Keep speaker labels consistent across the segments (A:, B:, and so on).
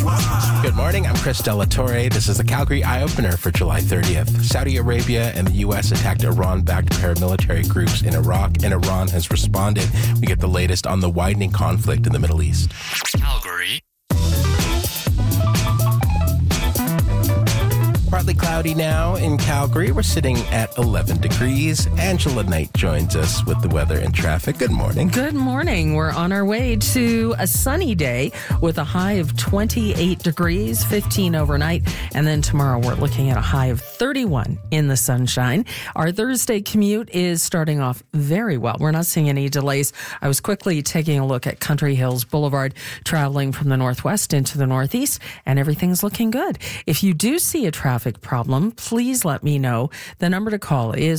A: Good morning, I'm Chris Delatorre. This is the Calgary Eye-Opener for July 30th. Saudi Arabia and the U.S. attacked Iran-backed paramilitary groups in Iraq, and Iran has responded. We get the latest on the widening conflict in the Middle East.
B: Calgary.
A: Partly cloudy now in Calgary. We're sitting at 11 degrees. Angela Knight joins us with the weather and traffic. Good morning.
C: Good morning. We're on our way to a sunny day with a high of 28 degrees, 15 overnight. And then tomorrow we're looking at a high of 31 in the sunshine. Our Thursday commute is starting off very well. We're not seeing any delays. I was quickly taking a look at Country Hills Boulevard, traveling from the northwest into the northeast, and everything's looking good. If you do see a traffic problem, please let me know. The number to call is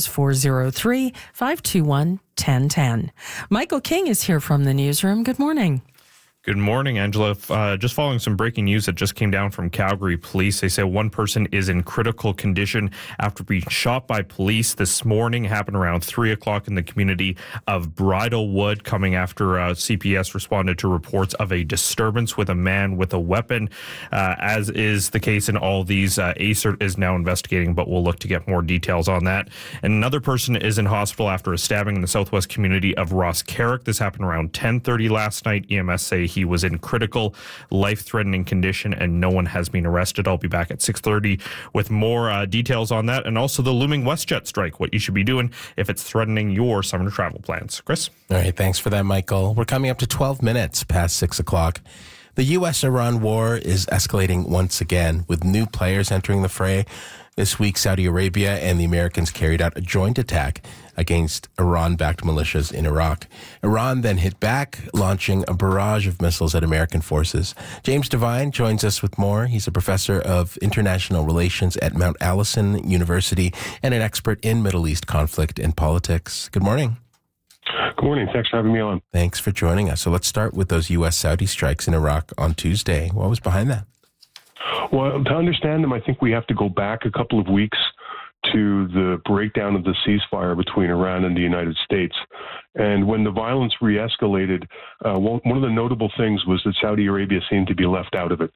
C: 403-521-1010. Michael King is here from the newsroom. Good morning.
D: Good morning, Angela. Just following some breaking news that just came down from Calgary Police. They say one person is in critical condition after being shot by police this morning. It happened around 3 o'clock in the community of Bridlewood, coming after CPS responded to reports of a disturbance with a man with a weapon. As is the case in all these, ACER is now investigating, but we'll look to get more details on that. And another person is in hospital after a stabbing in the southwest community of Ross Carrick. This happened around 10:30 last night. EMS say he was in critical, life-threatening condition, and no one has been arrested. I'll be back at 6:30 with more details on that, and also the looming WestJet strike, what you should be doing if it's threatening your summer travel plans. Chris?
A: All right, thanks for that, Michael. We're coming up to 12 minutes past 6 o'clock. The U.S.-Iran war is escalating once again, with new players entering the fray. This week, Saudi Arabia and the Americans carried out a joint attack against Iran-backed militias in Iraq. Iran then hit back, launching a barrage of missiles at American forces. James Devine joins us with more. He's a professor of international relations at Mount Allison University and an expert in Middle East conflict and politics. Good morning.
E: Good morning. Thanks for having me on.
A: Thanks for joining us. So let's start with those U.S.-Saudi strikes in Iraq on Tuesday. What was behind that?
E: Well, to understand them, I think we have to go back a couple of weeks to the breakdown of the ceasefire between Iran and the United States. And when the violence re-escalated, one of the notable things was that Saudi Arabia seemed to be left out of it.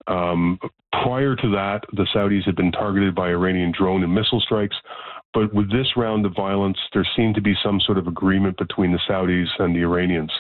E: Prior to that, the Saudis had been targeted by Iranian drone and missile strikes. But with this round of violence, there seemed to be some sort of agreement between the Saudis and the Iranians.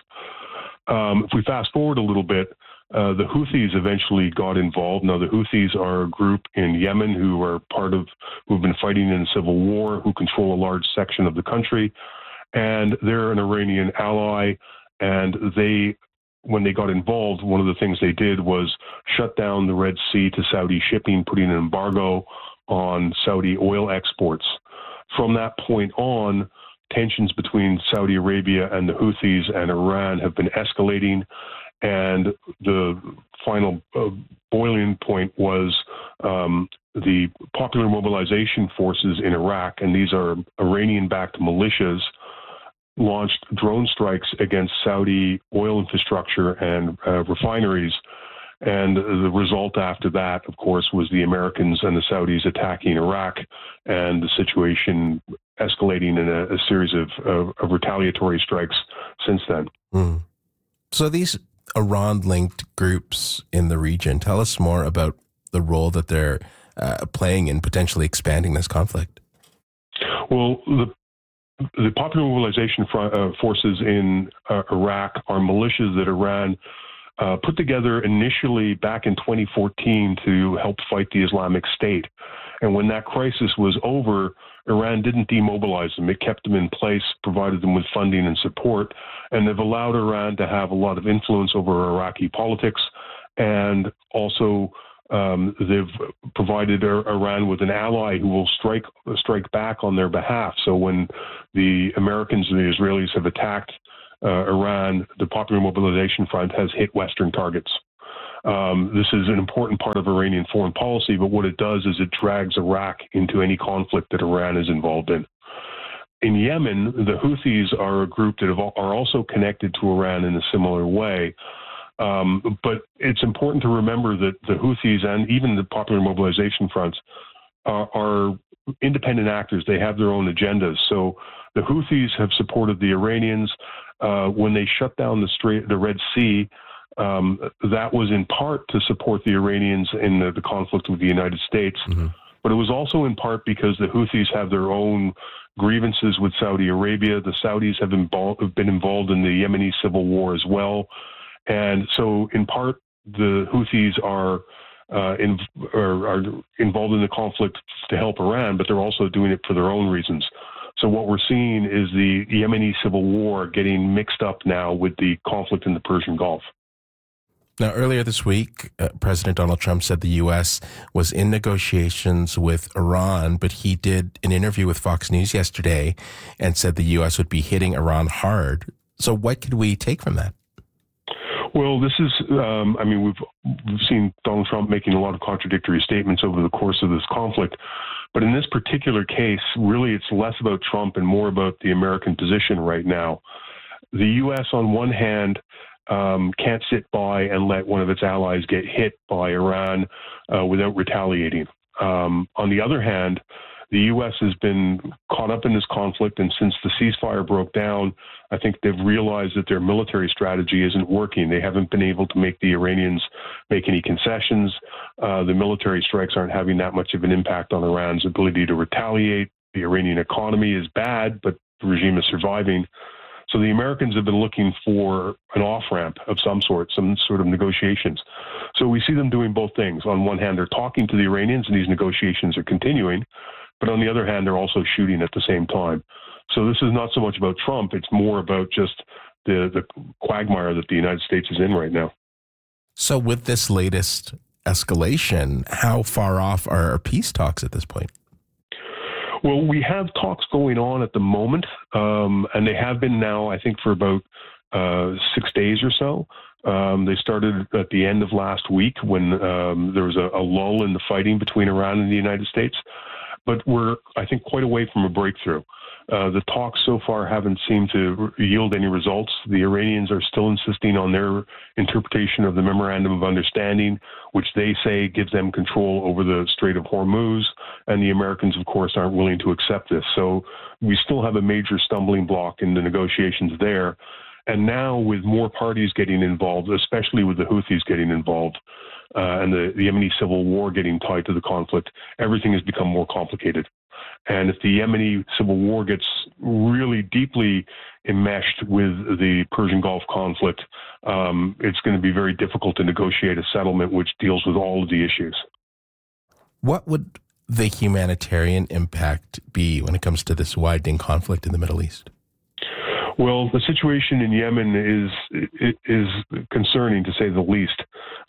E: If we fast forward a little bit, the Houthis eventually got involved. Now, the Houthis are a group in Yemen who've been fighting in a civil war, who control a large section of the country, and they're an Iranian ally. And when they got involved, one of the things they did was shut down the Red Sea to Saudi shipping, putting an embargo on Saudi oil exports. From that point on, tensions between Saudi Arabia and the Houthis and Iran have been escalating. And the final boiling point was the Popular Mobilization Forces in Iraq, and these are Iranian-backed militias, launched drone strikes against Saudi oil infrastructure and refineries. And the result after that, of course, was the Americans and the Saudis attacking Iraq, and the situation escalating in a series of retaliatory strikes since then.
A: Mm. So these Iran-linked groups in the region, tell us more about the role that they're playing in potentially expanding this conflict.
E: Well, the Popular Mobilization Forces in Iraq are militias that Iran put together initially back in 2014 to help fight the Islamic State. And when that crisis was over, Iran didn't demobilize them. It kept them in place, provided them with funding and support, and they've allowed Iran to have a lot of influence over Iraqi politics. And also, they've provided Iran with an ally who will strike back on their behalf. So when the Americans and the Israelis have attacked Iran, the Popular Mobilization Front has hit Western targets. This is an important part of Iranian foreign policy, but what it does is it drags Iraq into any conflict that Iran is involved in. In Yemen, the Houthis are a group that are also connected to Iran in a similar way. But it's important to remember that the Houthis and even the Popular Mobilization Fronts are independent actors. They have their own agendas. So the Houthis have supported the Iranians when they shut down the Red Sea. that was in part to support the Iranians in the conflict with the United States, but it was also in part because the Houthis have their own grievances with Saudi Arabia. The Saudis have been involved in the Yemeni civil war as well. And so in part, the Houthis are involved in the conflict to help Iran, but they're also doing it for their own reasons. So what we're seeing is the Yemeni civil war getting mixed up now with the conflict in the Persian Gulf.
A: Now, earlier this week, President Donald Trump said the U.S. was in negotiations with Iran, but he did an interview with Fox News yesterday and said the U.S. would be hitting Iran hard. So what could we take from that?
E: Well, this is, we've seen Donald Trump making a lot of contradictory statements over the course of this conflict. But in this particular case, really, it's less about Trump and more about the American position right now. The U.S., on one hand, can't sit by and let one of its allies get hit by Iran without retaliating. On the other hand, the U.S. has been caught up in this conflict, and since the ceasefire broke down, I think they've realized that their military strategy isn't working. They haven't been able to make the Iranians make any concessions. The military strikes aren't having that much of an impact on Iran's ability to retaliate. The Iranian economy is bad, but the regime is surviving. So the Americans have been looking for an off-ramp of some sort of negotiations. So we see them doing both things. On one hand, they're talking to the Iranians, and these negotiations are continuing. But on the other hand, they're also shooting at the same time. So this is not so much about Trump. It's more about just the quagmire that the United States is in right now.
A: So with this latest escalation, how far off are our peace talks at this point?
E: Well, we have talks going on at the moment, and they have been now, I think, for about 6 days or so. They started at the end of last week when there was a lull in the fighting between Iran and the United States. But we're, I think, quite away from a breakthrough. The talks so far haven't seemed to yield any results. The Iranians are still insisting on their interpretation of the Memorandum of Understanding, which they say gives them control over the Strait of Hormuz. And the Americans, of course, aren't willing to accept this. So we still have a major stumbling block in the negotiations there. And now with more parties getting involved, especially with the Houthis getting involved, and the Yemeni civil war getting tied to the conflict, everything has become more complicated. And if the Yemeni civil war gets really deeply enmeshed with the Persian Gulf conflict, it's going to be very difficult to negotiate a settlement which deals with all of the issues.
A: What would the humanitarian impact be when it comes to this widening conflict in the Middle East?
E: Well, the situation in Yemen is concerning, to say the least.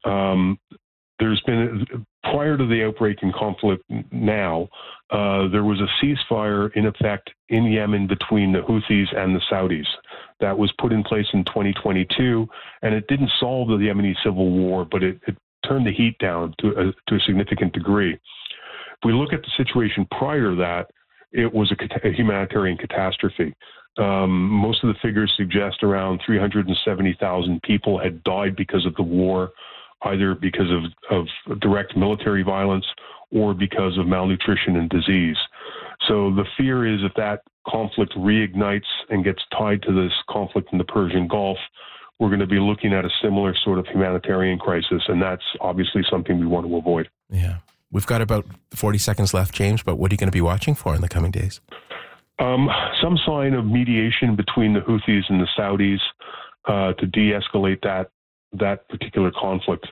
E: There's been, prior to the outbreak in conflict now, there was a ceasefire in effect in Yemen between the Houthis and the Saudis. That was put in place in 2022, and it didn't solve the Yemeni civil war, but it turned the heat down to a significant degree. If we look at the situation prior to that, it was a humanitarian catastrophe. Most of the figures suggest around 370,000 people had died because of the war, either because of direct military violence or because of malnutrition and disease. So the fear is if that conflict reignites and gets tied to this conflict in the Persian Gulf, we're going to be looking at a similar sort of humanitarian crisis, and that's obviously something we want to avoid.
A: Yeah. We've got about 40 seconds left, James, but what are you going to be watching for in the coming days?
E: Some sign of mediation between the Houthis and the Saudis to de-escalate that particular conflict.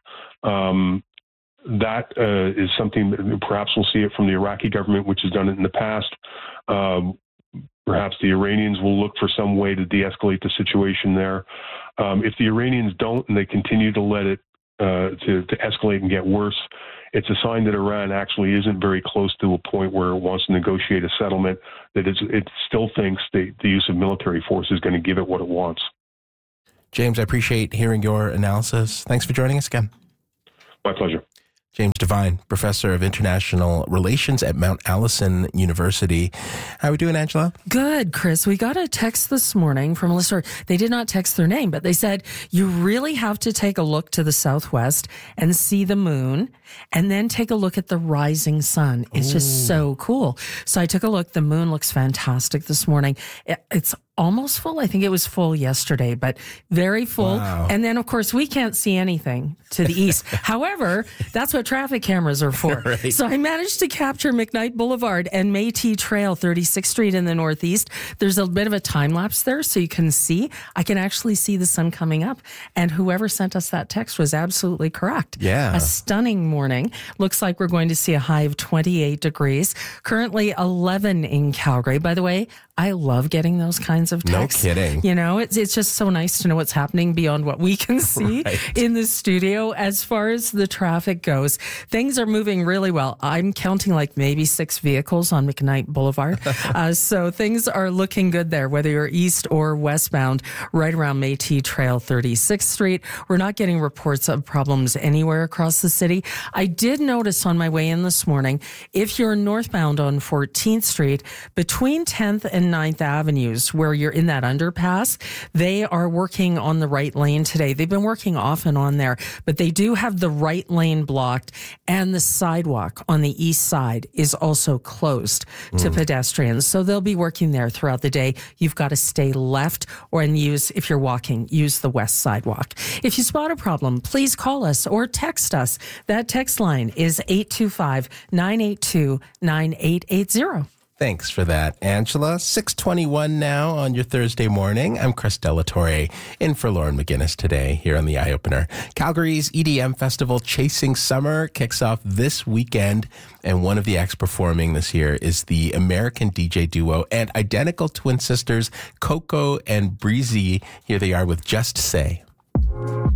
E: That is something that perhaps we'll see it from the Iraqi government, which has done it in the past. Perhaps the Iranians will look for some way to de-escalate the situation there. If the Iranians don't and they continue to let it to escalate and get worse, it's a sign that Iran actually isn't very close to a point where it wants to negotiate a settlement, that it still thinks the use of military force is going to give it what it wants.
A: James, I appreciate hearing your analysis. Thanks for joining us again.
E: My pleasure.
A: James Devine, Professor of International Relations at Mount Allison University. How are we doing, Angela?
C: Good, Chris. We got a text this morning from a listener. They did not text their name, but they said, you really have to take a look to the southwest and see the moon, and then take a look at the rising sun. It's just so cool. So I took a look. The moon looks fantastic this morning. It's almost full. I think it was full yesterday, but very full.
A: Wow.
C: And then, of course, we can't see anything to the east. However, that's what traffic cameras are for.
A: Right.
C: So I managed to capture McKnight Boulevard and Métis Trail, 36th Street in the northeast. There's a bit of a time lapse there, so you can see. I can actually see the sun coming up. And whoever sent us that text was absolutely correct.
A: Yeah.
C: A stunning morning. Looks like we're going to see a high of 28 degrees. Currently 11 in Calgary. By the way, I love getting those kinds of texts.
A: No kidding.
C: You know, it's just so nice to know what's happening beyond what we can see
A: Right.
C: in the studio. As far as the traffic goes, things are moving really well. I'm counting like maybe 6 vehicles on McKnight Boulevard. So things are looking good there, whether you're east or westbound, right around Métis Trail, 36th Street. We're not getting reports of problems anywhere across the city. I did notice on my way in this morning, if you're northbound on 14th Street, between 10th and 9th Avenues, where you're in that underpass, they are working on the right lane today. They've been working off and on there, but they do have the right lane blocked, and the sidewalk on the east side is also closed to pedestrians. So they'll be working there throughout the day. You've got to stay left if you're walking, use the west sidewalk. If you spot a problem, please call us or text us. That text line is 825-982-9880.
A: Thanks for that, Angela. 6:21 now on your Thursday morning. I'm Chris Delatorre, in for Lauren McGinnis today here on the Eye Opener. Calgary's EDM festival, Chasing Summer, kicks off this weekend, and one of the acts performing this year is the American DJ duo and identical twin sisters, Coco and Breezy. Here they are with Just Say.